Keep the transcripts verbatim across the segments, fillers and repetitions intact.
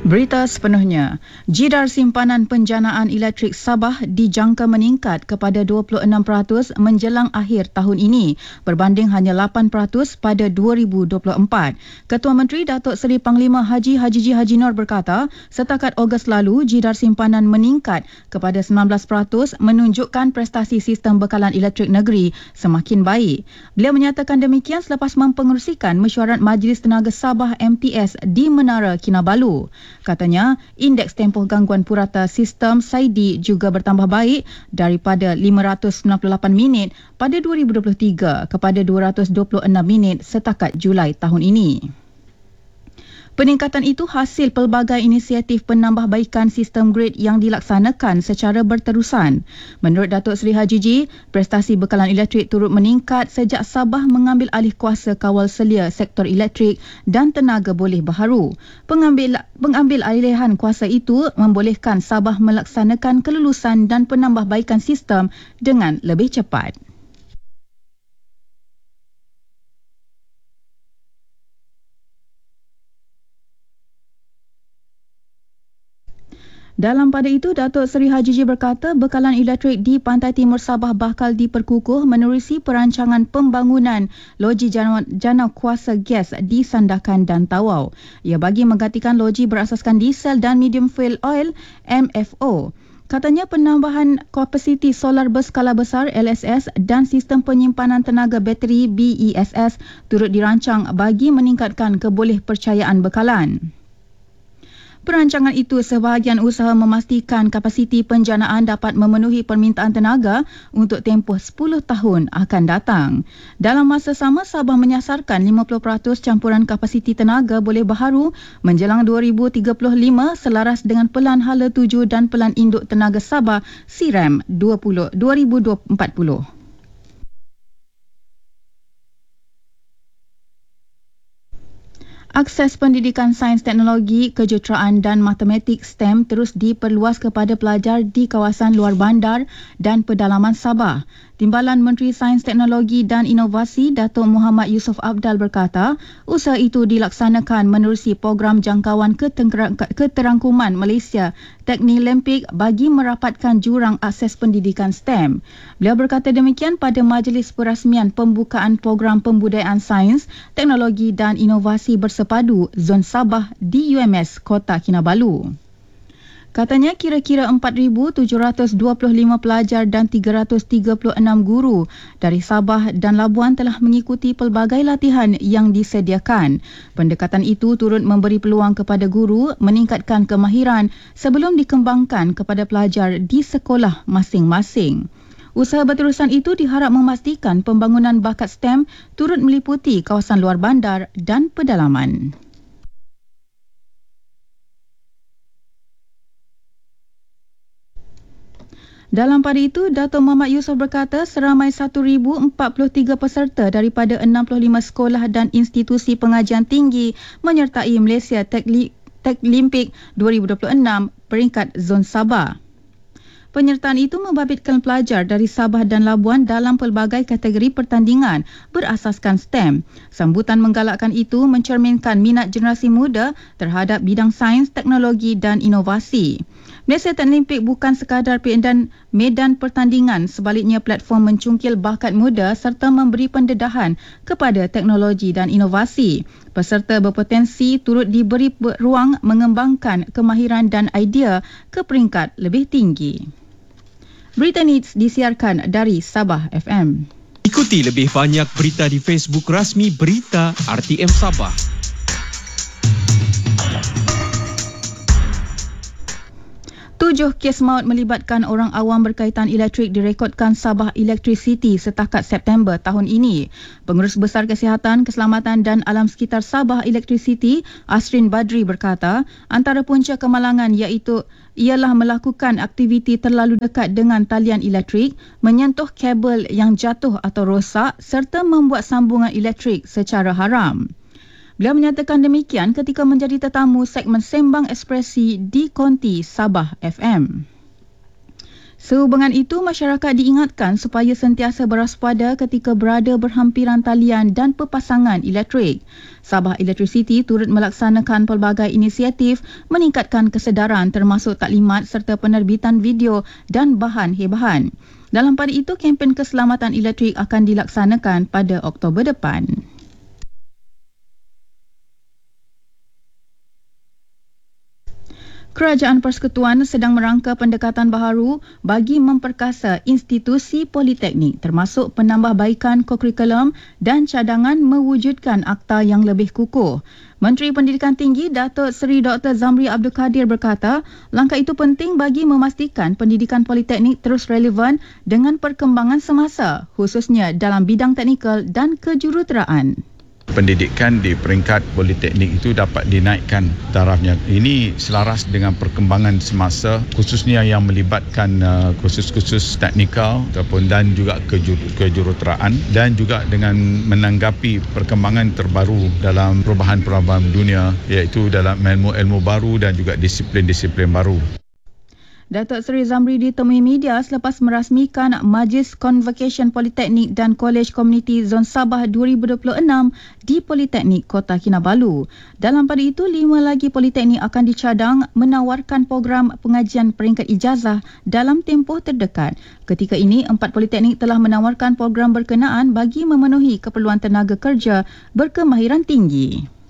Berita sepenuhnya, jidar simpanan penjanaan elektrik Sabah dijangka meningkat kepada dua puluh enam peratus menjelang akhir tahun ini berbanding hanya lapan peratus pada dua ribu dua puluh empat. Ketua Menteri Datuk Seri Panglima Haji Haji G. Haji Nur berkata, setakat Ogos lalu, jidar simpanan meningkat kepada sembilan belas peratus menunjukkan prestasi sistem bekalan elektrik negeri semakin baik. Beliau menyatakan demikian selepas mempengerusikan mesyuarat Majlis Tenaga Sabah M T S di Menara Kinabalu. Katanya, indeks tempoh gangguan purata sistem S A I D I juga bertambah baik daripada lima ratus sembilan puluh lapan minit pada dua ribu dua puluh tiga kepada dua ratus dua puluh enam minit setakat Julai tahun ini. Peningkatan itu hasil pelbagai inisiatif penambahbaikan sistem grid yang dilaksanakan secara berterusan. Menurut Datuk Seri Haji G, prestasi bekalan elektrik turut meningkat sejak Sabah mengambil alih kuasa kawal selia sektor elektrik dan tenaga boleh baharu. Pengambil, pengambil alihan kuasa itu membolehkan Sabah melaksanakan kelulusan dan penambahbaikan sistem dengan lebih cepat. Dalam pada itu, Datuk Seri Haji G berkata bekalan elektrik di Pantai Timur Sabah bakal diperkukuh menerusi perancangan pembangunan loji jana, jana kuasa gas di Sandakan dan Tawau. Ia bagi menggantikan loji berasaskan diesel dan medium fuel oil M F O. Katanya penambahan kapasiti solar berskala besar L S S dan sistem penyimpanan tenaga bateri B E S S turut dirancang bagi meningkatkan kebolehpercayaan bekalan. Perancangan itu sebahagian usaha memastikan kapasiti penjanaan dapat memenuhi permintaan tenaga untuk tempoh sepuluh tahun akan datang. Dalam masa sama, Sabah menyasarkan lima puluh peratus campuran kapasiti tenaga boleh baharu menjelang dua ribu tiga puluh lima selaras dengan Pelan Hala tujuh dan Pelan Induk Tenaga Sabah S I R A M dua ribu empat puluh. Akses pendidikan sains teknologi, kejuruteraan dan matematik S T E M terus diperluas kepada pelajar di kawasan luar bandar dan pedalaman Sabah. Timbalan Menteri Sains Teknologi dan Inovasi Datuk Muhammad Yusof Abdal berkata, usaha itu dilaksanakan menerusi program jangkauan keterangkuman Malaysia Teknilempik bagi merapatkan jurang akses pendidikan S T E M. Beliau berkata demikian pada majlis perasmian pembukaan program pembudayaan sains, teknologi dan inovasi bersepadu Zon Sabah di U M S Kota Kinabalu. Katanya kira-kira empat ribu tujuh ratus dua puluh lima pelajar dan tiga ratus tiga puluh enam guru dari Sabah dan Labuan telah mengikuti pelbagai latihan yang disediakan. Pendekatan itu turut memberi peluang kepada guru meningkatkan kemahiran sebelum dikembangkan kepada pelajar di sekolah masing-masing. Usaha berterusan itu diharap memastikan pembangunan bakat S T E M turut meliputi kawasan luar bandar dan pedalaman. Dalam pada itu, Datuk Muhammad Yusof berkata seramai seribu empat puluh tiga peserta daripada enam puluh lima sekolah dan institusi pengajian tinggi menyertai Malaysia Teknilimpik dua ribu dua puluh enam peringkat Zon Sabah. Penyertaan itu membabitkan pelajar dari Sabah dan Labuan dalam pelbagai kategori pertandingan berasaskan S T E M. Sambutan menggalakkan itu mencerminkan minat generasi muda terhadap bidang sains, teknologi dan inovasi. Malaysia Teknilimpik bukan sekadar medan, medan pertandingan, sebaliknya platform mencungkil bakat muda serta memberi pendedahan kepada teknologi dan inovasi. Peserta berpotensi turut diberi ruang mengembangkan kemahiran dan idea ke peringkat lebih tinggi. Berita Needs disiarkan dari Sabah F M. Ikuti lebih banyak berita di Facebook rasmi Berita R T M Sabah. Tujuh kes maut melibatkan orang awam berkaitan elektrik direkodkan Sabah Electricity setakat September tahun ini. Pengurus Besar Kesihatan, Keselamatan dan Alam Sekitar Sabah Electricity, Asrin Badri berkata, antara punca kemalangan iaitu ialah melakukan aktiviti terlalu dekat dengan talian elektrik, menyentuh kabel yang jatuh atau rosak serta membuat sambungan elektrik secara haram. Beliau menyatakan demikian ketika menjadi tetamu segmen Sembang Ekspresi di Konti Sabah F M. Sehubungan itu, masyarakat diingatkan supaya sentiasa berwaspada ketika berada berhampiran talian dan pepasangan elektrik. Sabah Electricity turut melaksanakan pelbagai inisiatif meningkatkan kesedaran termasuk taklimat serta penerbitan video dan bahan hebahan. Dalam pada itu, kempen keselamatan elektrik akan dilaksanakan pada Oktober depan. Kerajaan Persekutuan sedang merangka pendekatan baharu bagi memperkasa institusi politeknik termasuk penambahbaikan kurikulum dan cadangan mewujudkan akta yang lebih kukuh. Menteri Pendidikan Tinggi Datuk Seri Doktor Zamri Abdul Kadir berkata, langkah itu penting bagi memastikan pendidikan politeknik terus relevan dengan perkembangan semasa, khususnya dalam bidang teknikal dan kejuruteraan. Pendidikan di peringkat politeknik itu dapat dinaikkan tarafnya. Ini selaras dengan perkembangan semasa, khususnya yang melibatkan uh, kursus-kursus teknikal ataupun dan juga kejuruteraan, dan juga dengan menanggapi perkembangan terbaru dalam perubahan-perubahan dunia, iaitu dalam ilmu-ilmu baru dan juga disiplin-disiplin baru. Datuk Seri Zamri ditemui media selepas merasmikan Majlis Convocation Politeknik dan Kolej Komuniti Zon Sabah dua ribu dua puluh enam di Politeknik Kota Kinabalu. Dalam pada itu, lima lagi politeknik akan dicadang menawarkan program pengajian peringkat ijazah dalam tempoh terdekat. Ketika ini, empat politeknik telah menawarkan program berkenaan bagi memenuhi keperluan tenaga kerja berkemahiran tinggi.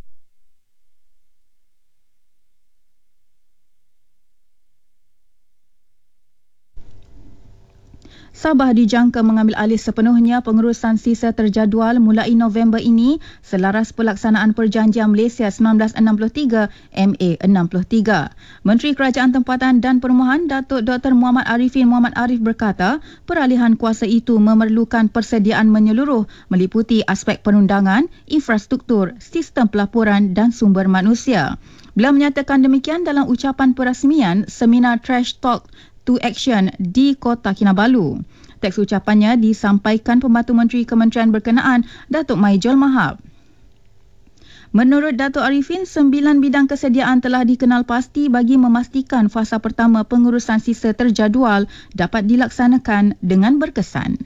Sabah dijangka mengambil alih sepenuhnya pengurusan sisa terjadual mulai November ini selaras pelaksanaan Perjanjian Malaysia seribu sembilan ratus enam puluh tiga M A enam puluh tiga. Menteri Kerajaan Tempatan dan Perumahan Datuk Doktor Muhammad Arifin Muhammad Arif berkata, peralihan kuasa itu memerlukan persediaan menyeluruh meliputi aspek perundangan, infrastruktur, sistem pelaporan dan sumber manusia. Beliau menyatakan demikian dalam ucapan perasmian seminar Trash Talk to Action di Kota Kinabalu. Teks ucapannya disampaikan Pembantu Menteri Kementerian berkenaan, Datuk Maijol Mahab. Menurut Datuk Arifin, sembilan bidang kesediaan telah dikenal pasti bagi memastikan fasa pertama pengurusan sisa terjadual dapat dilaksanakan dengan berkesan.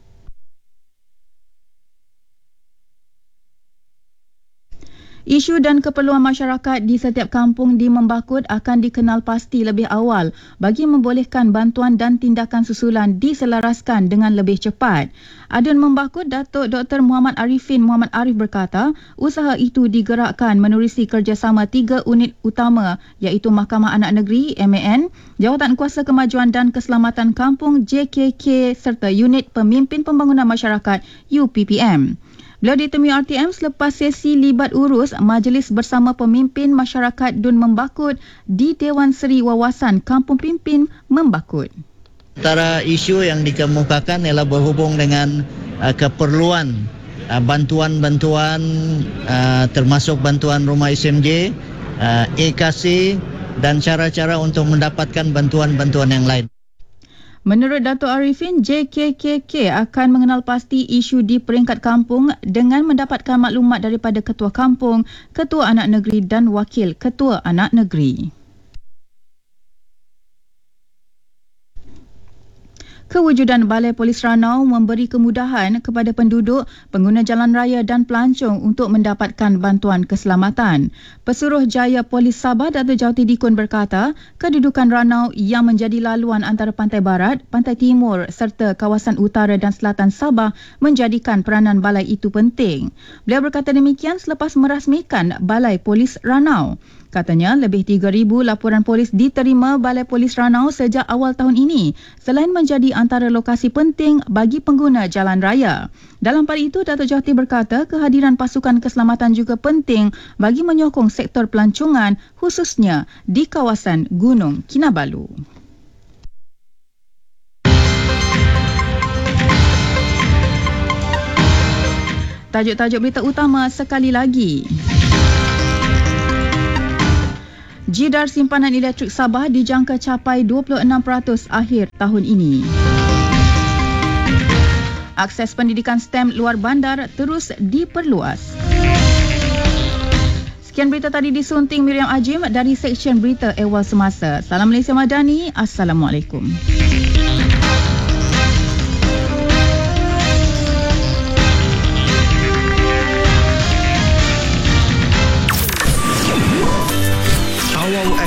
Isu dan keperluan masyarakat di setiap kampung di Membakut akan dikenal pasti lebih awal bagi membolehkan bantuan dan tindakan susulan diselaraskan dengan lebih cepat. Adun Membakut, Datuk Doktor Muhammad Arifin Muhammad Arif berkata, usaha itu digerakkan menerusi kerjasama tiga unit utama iaitu Mahkamah Anak Negeri M A N, Jawatan Kuasa Kemajuan dan Keselamatan Kampung J K K serta Unit Pemimpin Pembangunan Masyarakat U P P M. Beliau ditemui R T M selepas sesi libat urus Majlis Bersama Pemimpin Masyarakat Dun Membakut di Dewan Seri Wawasan Kampung Pimpin Membakut. Antara isu yang dikemukakan ialah berhubung dengan uh, keperluan uh, bantuan-bantuan uh, termasuk bantuan rumah S M J, uh, A K C dan cara-cara untuk mendapatkan bantuan-bantuan yang lain. Menurut Datuk Arifin, J K K K akan mengenal pasti isu di peringkat kampung dengan mendapatkan maklumat daripada Ketua Kampung, Ketua Anak Negeri dan Wakil Ketua Anak Negeri. Kewujudan Balai Polis Ranau memberi kemudahan kepada penduduk, pengguna jalan raya dan pelancong untuk mendapatkan bantuan keselamatan. Pesuruh Jaya Polis Sabah Datuk Jauti Dikun berkata, kedudukan Ranau yang menjadi laluan antara pantai barat, pantai timur serta kawasan utara dan selatan Sabah menjadikan peranan balai itu penting. Beliau berkata demikian selepas merasmikan Balai Polis Ranau. Katanya, lebih tiga ribu laporan polis diterima Balai Polis Ranau sejak awal tahun ini, selain menjadi antara lokasi penting bagi pengguna jalan raya. Dalam pada itu, Datuk Jauti berkata kehadiran pasukan keselamatan juga penting bagi menyokong sektor pelancongan, khususnya di kawasan Gunung Kinabalu. Tajuk-tajuk berita utama sekali lagi. Jidar simpanan elektrik Sabah dijangka capai dua puluh enam peratus akhir tahun ini. Akses pendidikan STEM luar bandar terus diperluas. Sekian berita tadi disunting Miriam Ajim dari Seksyen Berita Ehwal Semasa. Salam Malaysia Madani. Assalamualaikum. Awal